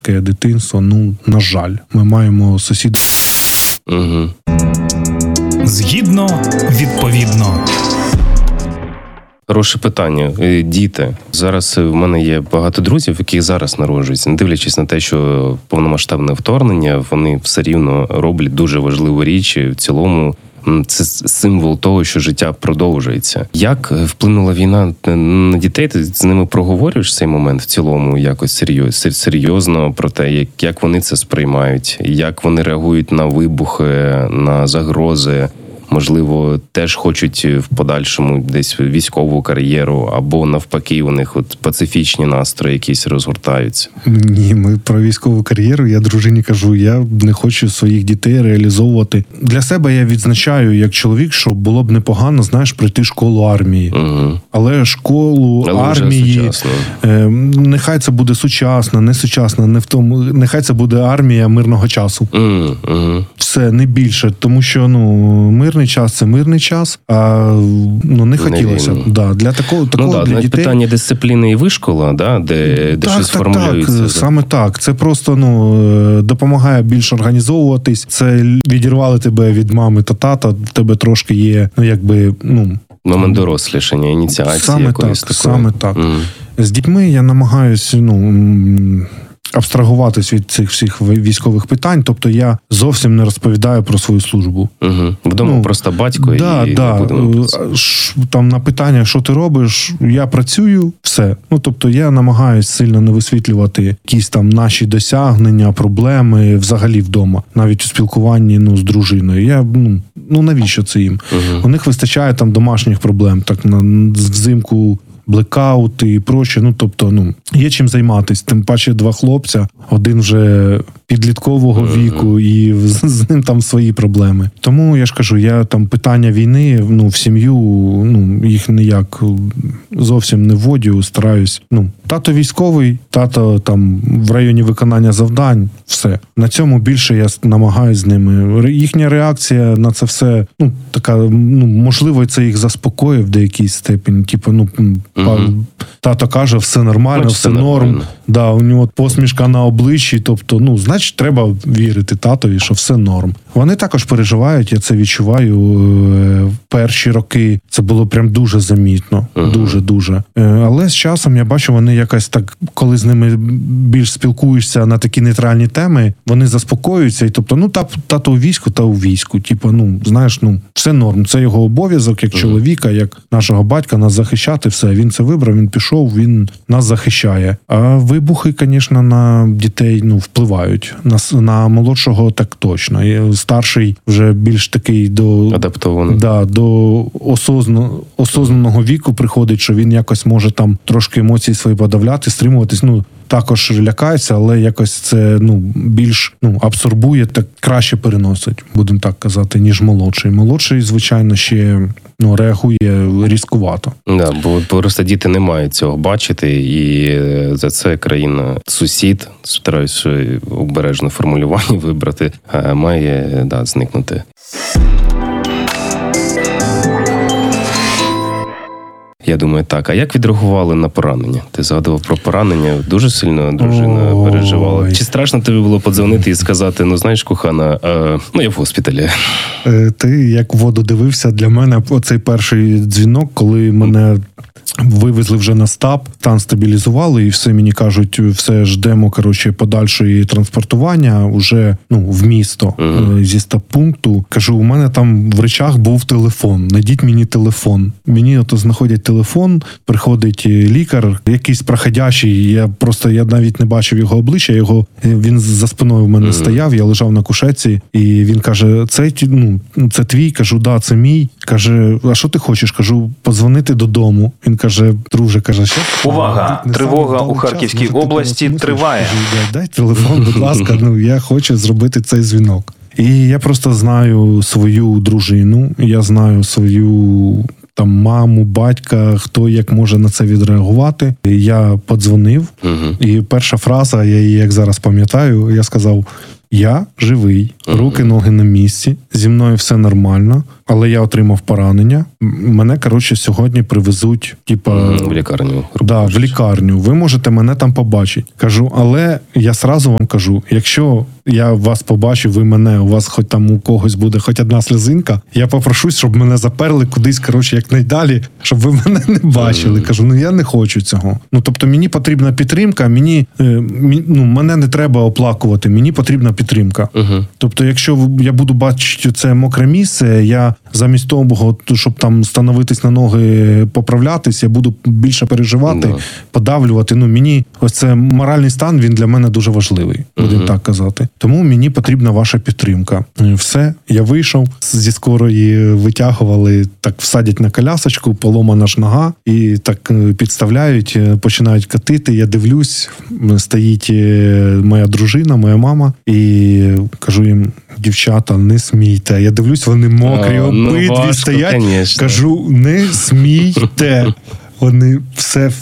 таке дитинство, ну, на жаль. Ми маємо сусіда. Угу. Згідно, відповідно. Хороше питання. Діти. Зараз в мене є багато друзів, які зараз народжуються. Не дивлячись на те, що повномасштабне вторгнення, вони все рівно роблять дуже важливу річ. В цілому це символ того, що життя продовжується. Як вплинула війна на дітей? Ти з ними проговорюєш цей момент в цілому якось серйозно про те, як вони це сприймають, як вони реагують на вибухи, на загрози? Можливо, теж хочуть в подальшому десь військову кар'єру, або навпаки, у них от пацифічні настрої якісь розгортаються. Ні, ми про військову кар'єру, я дружині кажу, я не хочу своїх дітей реалізовувати. Для себе я відзначаю, як чоловік, що було б непогано, знаєш, пройти школу армії. Угу. Але школу армії, нехай це буде сучасна, не сучасна, не в тому, нехай це буде армія мирного часу. Угу. Все, не більше, тому що, мирний час – це мирний час, а не хотілося. Да, для такого для дітей... Питання дисципліни і вишкола, да, де щось формулюється. Так, саме так. Це просто, допомагає більш організовуватись. Це відірвали тебе від мами та тата, в тебе трошки є, момент дорослішання, ініціації якоїсь такої. Саме так. З дітьми я намагаюсь, абстрагуватись від цих всіх військових питань, тобто я зовсім не розповідаю про свою службу. Угу. Вдома просто батько там на питання, що ти робиш, я працюю, все. Тобто я намагаюсь сильно не висвітлювати якісь там наші досягнення, проблеми взагалі вдома, навіть у спілкуванні з дружиною. Я, навіщо це їм? У них вистачає там домашніх проблем, так взимку блекаути і проче, є чим займатися. Тим паче 2 хлопця, один вже підліткового віку, і з ним там свої проблеми. Тому, я ж кажу, я там питання війни, в сім'ю, їх ніяк зовсім не вводю, стараюсь. Тато військовий, тато там в районі виконання завдань, все. На цьому більше я намагаюсь з ними. Їхня реакція на це все, така, можливо, це їх заспокоїв в деякій степені. Тато каже, все нормально, все норм. Да, у нього посмішка на обличчі, тобто, значить, треба вірити татові, що все норм. Вони також переживають, я це відчуваю. В перші роки це було прям дуже замітно, дуже-дуже. Але з часом я бачу, вони якось так, коли з ними більш спілкуєшся на такі нейтральні теми, вони заспокоюються, і тобто, тато у війську, та у війську. Все норм, це його обов'язок, як чоловіка, як нашого батька, нас захищати, все. Він це вибрав, він пішов, він нас захищає. А вибухи, звісно, на дітей, впливають. На молодшого так точно. І старший вже більш такий адаптований. Да, до осознаного віку приходить, що він якось може там трошки емоції свої подавляти, стримуватись. Також лякається, але якось це більш абсорбує, так краще переносить, будемо так казати, ніж молодший. Молодший, звичайно, ще реагує різкувато. Да, бо просто діти не мають цього бачити, і за це країна-сусід, стараюся обережно формулювання вибрати, має зникнути. Я думаю, так. А як відреагували на поранення? Ти згадував про поранення. Дуже сильно дружина переживала. Чи страшно тобі було подзвонити і сказати, знаєш, кохана, я в госпіталі? Ти як в воду дивився, для мене оцей перший дзвінок, коли мене вивезли вже на стаб, стан стабілізували, і все мені кажуть, все ждемо, подальшої транспортування уже, в місто зі стаб-пункту. Кажу, у мене там в речах був телефон, найдіть мені телефон. Мені знаходять телефон, приходить лікар, якийсь проходящий, я навіть не бачив його обличчя, він за спиною в мене стояв, я лежав на кушетці, і він каже, це твій? Кажу, да, це мій. Каже, а що ти хочеш? Кажу, подзвонити додому. Він каже, друже, що? Увага! Тривога у Харківській області триває. Дай телефон, будь ласка, я хочу зробити цей дзвінок. І я просто знаю свою дружину, я знаю свою маму, батька, хто як може на це відреагувати. Я подзвонив, і перша фраза, я її як зараз пам'ятаю, я сказав, я живий, руки, ноги на місці, зі мною все нормально, але я отримав поранення. Мене, сьогодні привезуть, В лікарню. Да, в лікарню. Ви можете мене там побачити. Кажу, але я сразу вам кажу, якщо я вас побачу, ви мене, у вас хоч там у когось буде хоч одна сльозинка, я попрошусь, щоб мене заперли кудись, якнайдалі, щоб ви мене не бачили. Кажу, я не хочу цього. Тобто мені потрібна підтримка, мене не треба оплакувати, мені потрібна підтримка. Тобто, якщо я буду бачити це мокре місце, я замість того, щоб там становитись на ноги, поправлятись, я буду більше переживати, подавлювати. Мені ось це моральний стан, він для мене дуже важливий, будемо так казати. Тому мені потрібна ваша підтримка. Все, я вийшов, зі скорої витягували, так всадять на колясочку, поломана ж нога, і так підставляють, починають катити, я дивлюсь, стоїть моя дружина, моя мама, і кажу їм, дівчата, не смійте. Я дивлюсь, вони мокрі, обидві стоять. Конечно. Кажу, не смійте. Вони все,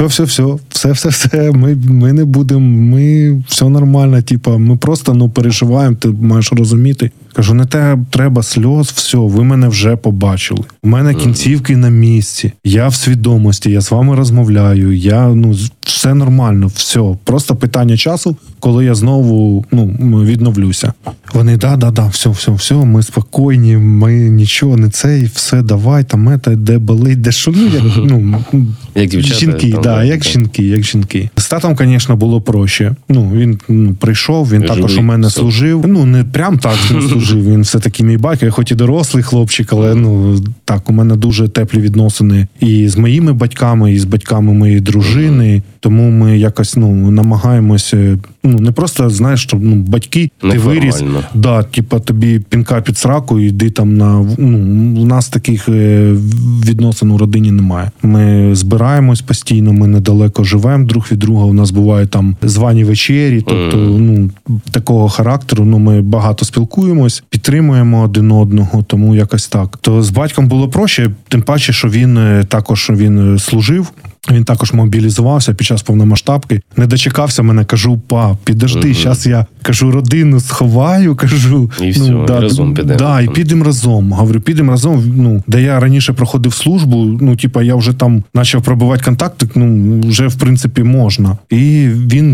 ми не будемо, все нормально, ми просто переживаємо, ти маєш розуміти. Кажу, не треба сльоз, все, ви мене вже побачили. У мене кінцівки на місці, я в свідомості, я з вами розмовляю, все нормально, все. Просто питання часу, коли я знову, відновлюся. Вони, все, ми спокійні, ми нічого, не це, і все, давай, де болить, де що, як дівчата. Жінки, як жінки. З татом, звісно, було проще. Він прийшов, він також у мене служив. Не прям так він служив, він все-таки мій батько, я хоч і дорослий хлопчик, але так, у мене дуже теплі відносини і з моїми батьками, і з батьками моєї дружини. Тому ми якось намагаємося, не просто, знаєш, що батьки, ти виріс, тобі пінка під сраку, йди там у нас таких відносин у родині немає. Ми збираємось постійно, ми недалеко живемо друг від друга, у нас буває там звані вечері, тобто, такого характеру, ми багато спілкуємось, підтримуємо один одного, тому якось так. То з батьком було проще, тим паче, що він служив. Він також мобілізувався під час повномасштабки. Не дочекався мене, кажу, підожди, зараз я, родину сховаю, І все, і разом підемо. І підемо разом. Говорю, підемо разом, де я раніше проходив службу, я вже там почав пробивати контакти, вже, в принципі, можна. І він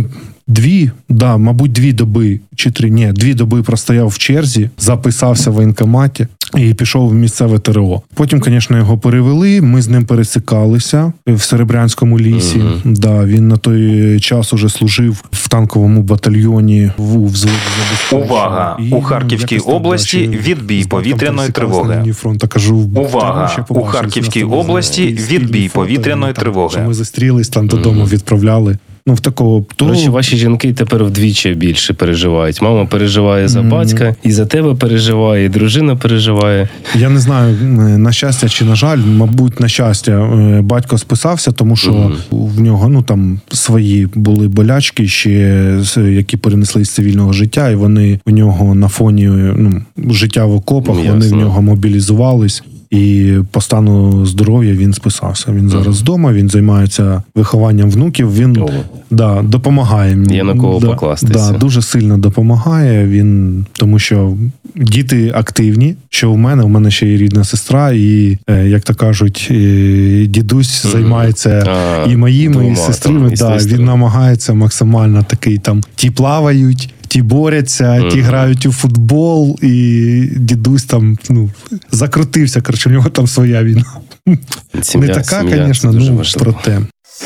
2 доби, чи 3, 2 доби простояв в черзі, записався в воєнкоматі і пішов в місцеве ТРО. Потім, звісно, його перевели, ми з ним пересікалися в Серебрянському лісі. Він на той час уже служив в танковому батальйоні в взводі забезпечення. Увага! У Харківській області відбій повітряної тривоги. Увага! У Харківській області відбій повітряної тривоги. Ми зустрілись, там додому відправляли. В такого... Коротше, ваші жінки тепер вдвічі більше переживають. Мама переживає за батька, і за тебе переживає, і дружина переживає. Я не знаю, на щастя чи на жаль, мабуть, на щастя, батько списався, тому що в нього, там, свої були болячки ще, які перенесли з цивільного життя, і вони в нього на фоні, життя в окопах, вони в нього мобілізувались. І по стану здоров'я він списався. Він зараз вдома, він займається вихованням внуків, він допомагає. Є на кого покластися. Дуже сильно допомагає, тому що діти активні, що у мене ще є рідна сестра, і, як то кажуть, дідусь займається і моїми, і сестрами. Він намагається максимально такий там, ті плавають, ті борються, ті грають у футбол, і дідусь там, закрутився, у нього там своя війна. Не така, звісно, проте.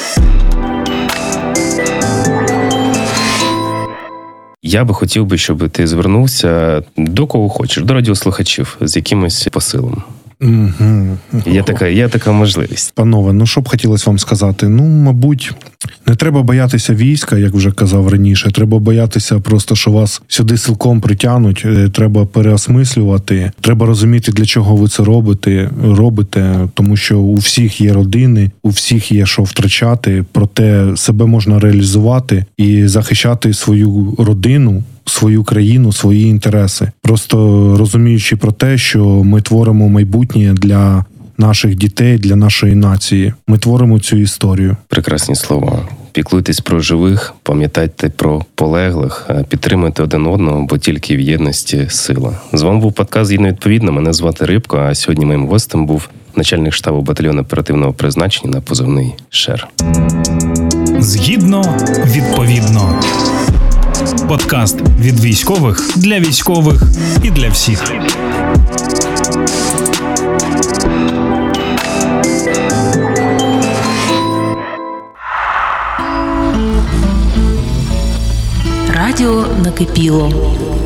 Я би хотів щоб ти звернувся до кого хочеш, до радіослухачів з якимось посилом. Є така можливість. Панове, що б хотілося вам сказати? Мабуть, не треба боятися війська, як вже казав раніше. Треба боятися просто, що вас сюди силком притягнуть. Треба переосмислювати. Треба розуміти, для чого ви це робите. Тому що у всіх є родини, у всіх є що втрачати. Проте себе можна реалізувати і захищати свою родину, свою країну, свої інтереси. Просто розуміючи про те, що ми творимо майбутнє для наших дітей, для нашої нації. Ми творимо цю історію. Прекрасні слова. Піклуйтесь про живих, пам'ятайте про полеглих, підтримуйте один одного, бо тільки в єдності сила. З вами був подкаст «Згідно відповідно». Мене звати Рибко, а сьогодні моїм гостем був начальник штабу батальйону оперативного призначення на позивний «Шер». Згідно відповідно. Подкаст від військових для військових і для всіх. Радіо накипіло.